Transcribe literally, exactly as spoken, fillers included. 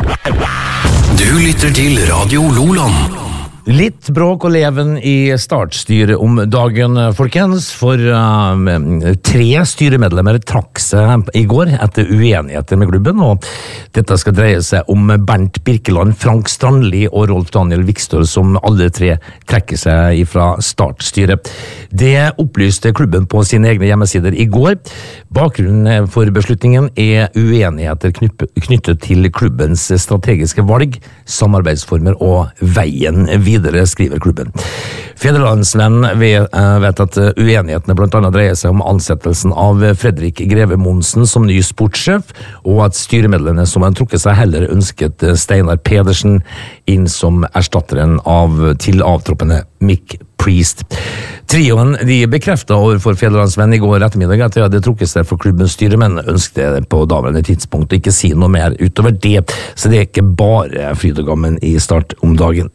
Du lytter til Radio Loland. Litt bråk og leven i startstyret om dagen, folkens, for uh, tre styremedlemmer trakk seg i går etter uenigheter med klubben, og dette skal dreie seg om Bernt Birkeland, Frank Strandli og Rolf Daniel Vikstøl, som alle tre trekker seg fra startstyret. Det opplyste klubben på sine egne hjemmesider i går. Bakgrunnen for beslutningen er uenigheter knyttet til klubbens strategiske valg, samarbeidsformer og veien videre. Videre, skriver klubben. Federlandsvenn vet at uenighetene blant annet dreier seg om ansettelsen av Fredrik Greve Monsen som ny sportssjef, og at styremedlemmene som har trukket seg heller ønsket Steinar Pedersen inn som erstatteren av til avtroppende Mick Priest. Trioen de bekreftet overfor Federlandsvenn i går ettermiddag at de hadde trukket seg for klubbens styre, men ønsket det på daværende tidspunkt ikke si noe mer utover det, så det er ikke bare fryd og gammen i start om dagen.